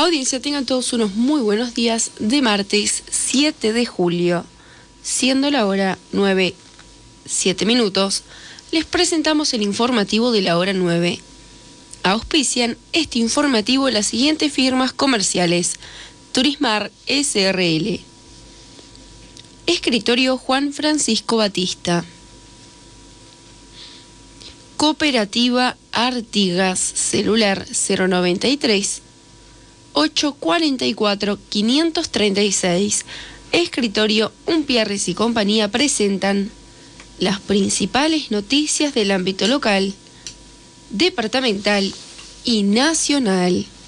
Audiencia, tengan todos unos muy buenos días de martes 7 de julio. Siendo la hora 9:07, les presentamos el informativo de la hora 9. Auspician este informativo las siguientes firmas comerciales: Turismar SRL, Escritorio Juan Francisco Batista, Cooperativa Artigas, celular 093 844 536. Escritorio Umpierres y compañía presentan las principales noticias del ámbito local, departamental y nacional.